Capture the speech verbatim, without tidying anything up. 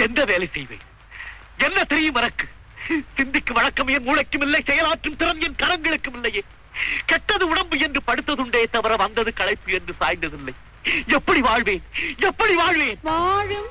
எந்த வேலை செய்வேன்? என்ன தெரியும் எனக்கு? சிந்திக்கு வழக்கம் என் மூளைக்கும் இல்லை, செயலாற்றும் திறன் என் கரங்களுக்கும் இல்லையே. கெட்டது உடம்பு என்று படுத்ததுண்டே தவிர வந்தது களைப்பு என்று சாய்ந்ததில்லை. எப்படி வாழ்வேன்? எப்படி வாழ்வேன்? வாழும்